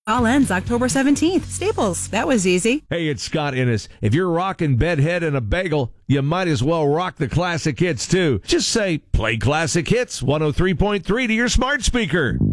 All ends October 17th. Staples. That was easy. Hey, it's Scott Innes. If you're rocking Bedhead and a bagel, you might as well rock the classic hits, too. Just say, play classic hits 103.3 to your smart speaker.